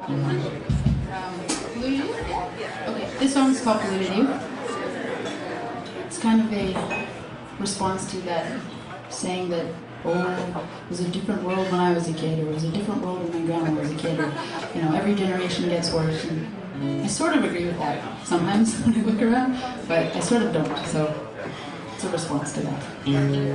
Polluted You? Okay, this song's called Polluted You. It's kind of a response to that saying that, oh, it was a different world when I was a kid, or it was a different world when my grandma was a kid, or, you know, every generation gets worse. And I sort of agree with that sometimes when I look around, but I sort of don't, so it's a response to that.